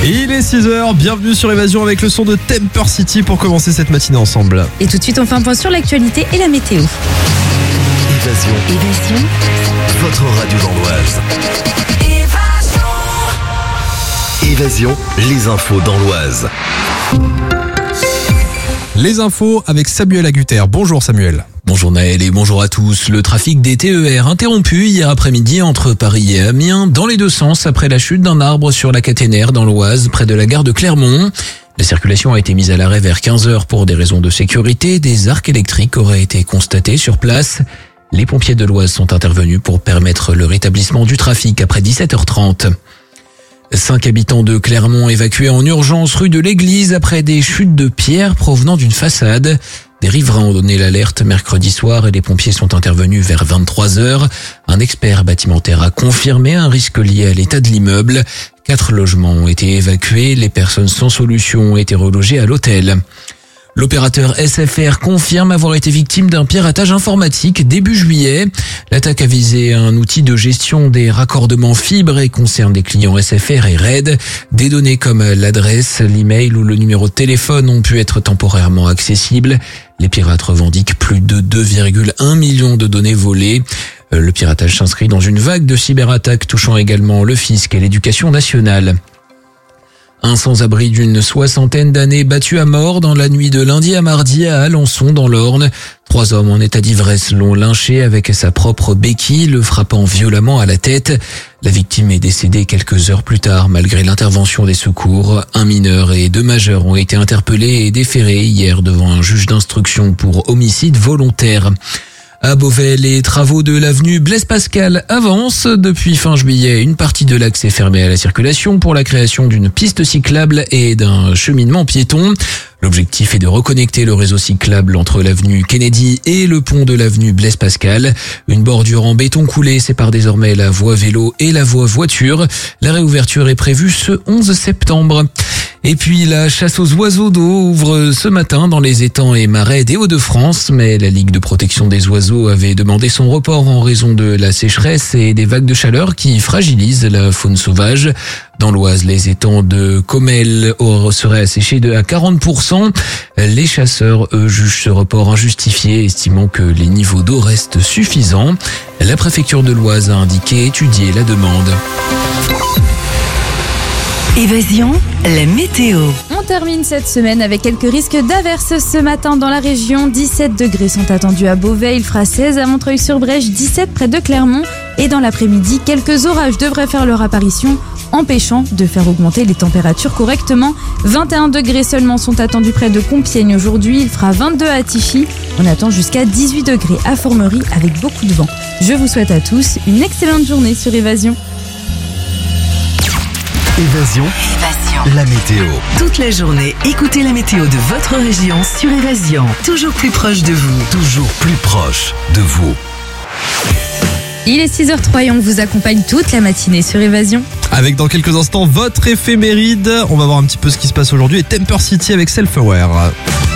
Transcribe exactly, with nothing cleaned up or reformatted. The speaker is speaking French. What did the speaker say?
Il est six heures, bienvenue sur Évasion avec le son de Temper City pour commencer cette matinée ensemble. Et tout de suite, on fait un point sur l'actualité et la météo. Évasion. Évasion. Votre radio dans l'Oise. Évasion, les infos dans l'Oise. Les infos avec Samuel Agutter. Bonjour Samuel. Bonjour Naël et bonjour à tous. Le trafic des T E R interrompu hier après-midi entre Paris et Amiens dans les deux sens après la chute d'un arbre sur la caténaire dans l'Oise près de la gare de Clermont. La circulation a été mise à l'arrêt vers quinze heures pour des raisons de sécurité. Des arcs électriques auraient été constatés sur place. Les pompiers de l'Oise sont intervenus pour permettre le rétablissement du trafic après dix-sept heures trente. Cinq habitants de Clermont évacués en urgence rue de l'Église après des chutes de pierres provenant d'une façade. Des riverains ont donné l'alerte mercredi soir et les pompiers sont intervenus vers vingt-trois heures. Un expert bâtimentaire a confirmé un risque lié à l'état de l'immeuble. Quatre logements ont été évacués. Les personnes sans solution ont été relogées à l'hôtel. L'opérateur S F R confirme avoir été victime d'un piratage informatique début juillet. L'attaque a visé un outil de gestion des raccordements fibres et concerne des clients S F R et RAID. Des données comme l'adresse, l'email ou le numéro de téléphone ont pu être temporairement accessibles. Les pirates revendiquent plus de deux virgule un millions de données volées. Le piratage s'inscrit dans une vague de cyberattaques touchant également le fisc et l'éducation nationale. Un sans-abri d'une soixantaine d'années battu à mort dans la nuit de lundi à mardi à Alençon dans l'Orne. Trois hommes en état d'ivresse l'ont lynché avec sa propre béquille, le frappant violemment à la tête. La victime est décédée quelques heures plus tard malgré l'intervention des secours. Un mineur et deux majeurs ont été interpellés et déférés hier devant un juge d'instruction pour homicide volontaire. À Beauvais, les travaux de l'avenue Blaise Pascal avancent. Depuis fin juillet, une partie de l'axe est fermée à la circulation pour la création d'une piste cyclable et d'un cheminement piéton. L'objectif est de reconnecter le réseau cyclable entre l'avenue Kennedy et le pont de l'avenue Blaise Pascal. Une bordure en béton coulé sépare désormais la voie vélo et la voie voiture. La réouverture est prévue ce onze septembre. Et puis la chasse aux oiseaux d'eau ouvre ce matin dans les étangs et marais des Hauts-de-France, mais la Ligue de protection des oiseaux avait demandé son report en raison de la sécheresse et des vagues de chaleur qui fragilisent la faune sauvage. Dans l'Oise, les étangs de Comel seraient asséchés de à quarante pour cent. Les chasseurs, eux, jugent ce report injustifié, estimant que les niveaux d'eau restent suffisants. La préfecture de l'Oise a indiqué étudier la demande. Évasion, la météo. On termine cette semaine avec quelques risques d'averses ce matin dans la région. dix-sept degrés sont attendus à Beauvais, il fera seize à Montreuil-sur-Brèche, dix-sept près de Clermont. Et dans l'après-midi, quelques orages devraient faire leur apparition, empêchant de faire augmenter les températures correctement. vingt et un degrés seulement sont attendus près de Compiègne aujourd'hui, il fera vingt-deux à Tichy. On attend jusqu'à dix-huit degrés à Formerie avec beaucoup de vent. Je vous souhaite à tous une excellente journée sur Évasion. Évasion. Évasion. La météo. Toute la journée, écoutez la météo de votre région sur Évasion. Toujours plus proche de vous. Toujours plus proche de vous. Il est six heures zéro trois et on vous accompagne toute la matinée sur Évasion. Avec dans quelques instants votre éphéméride. On va voir un petit peu ce qui se passe aujourd'hui et Temper City avec Self-Aware.